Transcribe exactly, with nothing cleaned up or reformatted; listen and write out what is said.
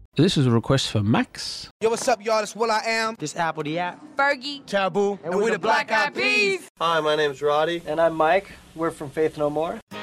This is a request for Max. Yo, what's up, y'all? It's Will I Am. This Apple the App. Fergie. Taboo. And, and we're the Black Eyed Peas. Hi, my name's Roddy. And I'm Mike. We're from Faith No More.